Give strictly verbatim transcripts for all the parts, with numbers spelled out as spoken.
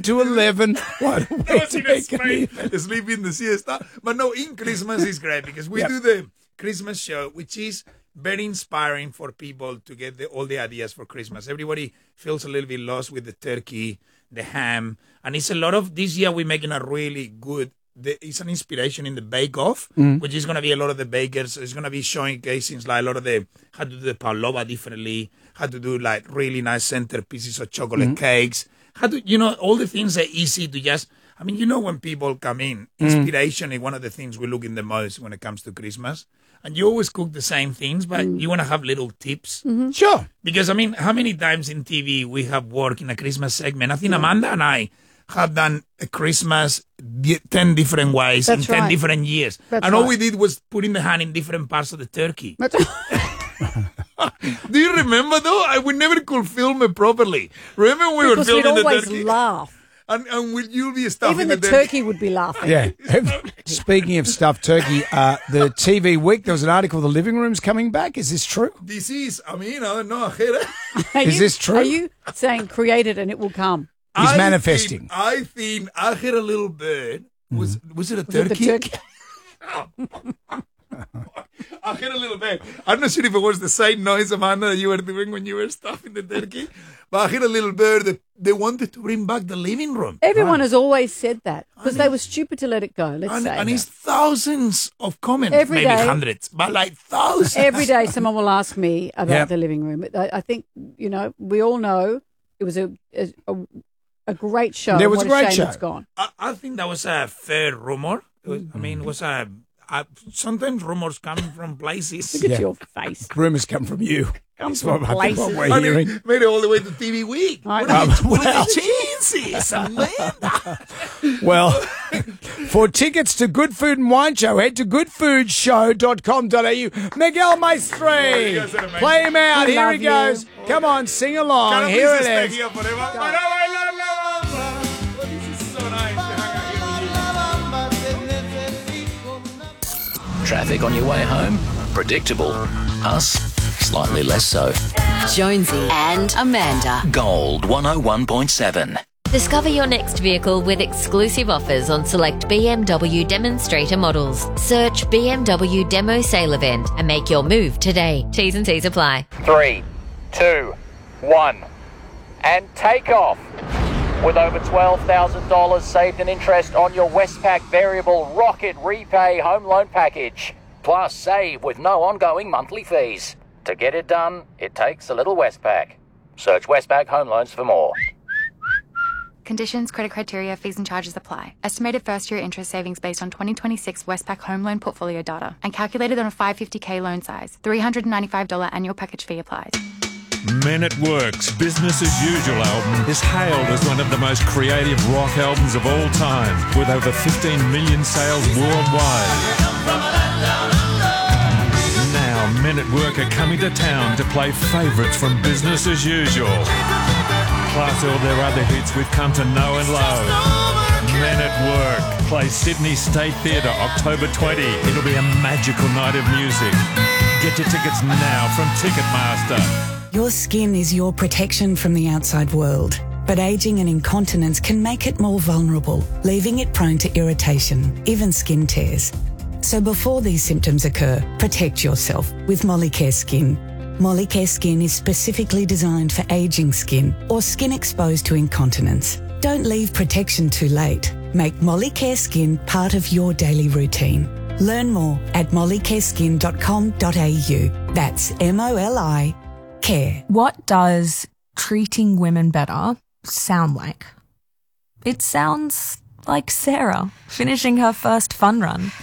to eleven. What a way to make an Spain, even. sleeping the siesta. But no, in Christmas is great because we Yep. do the Christmas show, which is very inspiring for people to get the, all the ideas for Christmas. Everybody feels a little bit lost with the turkey, the ham, and it's a lot of, this year we're making a really good, the, it's an inspiration in the Bake Off, Mm. which is going to be a lot of the bakers. It's going to be showcasing like a lot of the, how to do the pavlova differently, how to do like really nice center pieces of chocolate Mm. cakes, how to, you know, all the things are easy to just, I mean, you know, when people come in, inspiration is one of the things we look in the most when it comes to Christmas. And you always cook the same things, but you want to have little tips. Sure. Because, I mean, how many times in T V we have worked in a Christmas segment? I think Amanda and I have done a Christmas di- ten different ways That's in ten right. different years. That's and all right. we did was put in the hand in different parts of the turkey. But Do you remember, though? I, we never could film it properly. Remember when we were because we'd filming the always turkey? laugh. And, and will you be stuffing Even the the turkey would be laughing. Yeah. Speaking of stuffed turkey, uh, the T V Week, there was an article, the living room's coming back. Is this true? This is, I mean, I don't know. Ajera. Are Is you- this true? Are you saying create it and it will come? He's I manifesting. Think, I think I had a little bird. Was was it a Was it turkey? the turkey? I had a little bird. I'm not sure if it was the same noise, Amanda, that you were doing when you were stuffing the turkey. But I had a little bird that they wanted to bring back the living room. Everyone has always said that because they were stupid to let it go. Let's And, say and it's thousands of comments, Every maybe day. hundreds, but like thousands. every day someone will ask me about Yep. the living room. I, I think you know we all know it was a a, a, a great show. There was what a great shame show. It's gone. I, I think that was a fair rumor. It was, I mean, it was a. I, sometimes rumors come from places. Look at Yeah. your face. Rumours come from you. Comes That's what, from I think what places. we're I hearing. mean, made it all the way to T V Week. I What know. are the, what are Well. the chances, Amanda? Well, for tickets to Good Food and Wine Show, head to good food show dot com dot a u. Miguel Maestri, you guys are amazing. play him out. We Here love he you. goes. Come on, sing along. Cara, Here please stay it is. here forever. Para bailar la bamba. Oh, this is so nice to hang out here with you. Traffic on your way home? Predictable. Us? Slightly less so. Jonesy and Amanda. Gold one oh one point seven. Discover your next vehicle with exclusive offers on select B M W demonstrator models. Search B M W Demo Sale Event and make your move today. T's and C's apply. Three, two, one, and take off. With over twelve thousand dollars saved in interest on your Westpac Variable Rocket Repay Home Loan Package. Plus, save with no ongoing monthly fees. To get it done, it takes a little Westpac. Search Westpac Home Loans for more. Conditions, credit criteria, fees and charges apply. Estimated first-year interest savings based on twenty twenty-six Westpac home loan portfolio data and calculated on a five hundred fifty thousand loan size. three hundred ninety-five dollars annual package fee applies. Men at Work's Business as Usual album is hailed as one of the most creative rock albums of all time, with over fifteen million sales worldwide. Now, Men at Work are coming to town to play favourites from Business as Usual. Plus all their other hits we've come to know and love. Men at Work play Sydney State Theatre October twentieth. It'll be a magical night of music. Get your tickets now from Ticketmaster. Your skin is your protection from the outside world, but ageing and incontinence can make it more vulnerable, leaving it prone to irritation, even skin tears. So before these symptoms occur, protect yourself with Molicare Skin. Molicare Skin is specifically designed for ageing skin or skin exposed to incontinence. Don't leave protection too late. Make Molicare Skin part of your daily routine. Learn more at molicare skin dot com dot a u. That's M O L I care. What does treating women better sound like? It sounds like Sarah finishing her first fun run.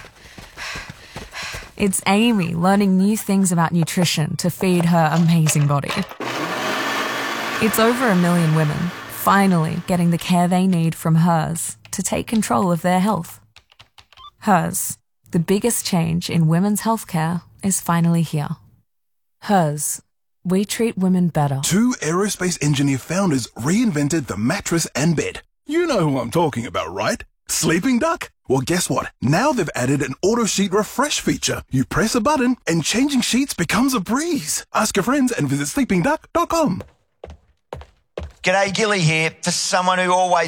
It's Amy learning new things about nutrition to feed her amazing body. It's over a million women finally getting the care they need from Hers to take control of their health. Hers, the biggest change in women's healthcare, is finally here. Hers, we treat women better. Two aerospace engineer founders reinvented the mattress and bed. You know who I'm talking about, right? Sleeping Duck? Well, guess what? Now they've added an auto sheet refresh feature. You press a button and changing sheets becomes a breeze. Ask your friends and visit sleeping duck dot com. G'day, Gilly here. For someone who always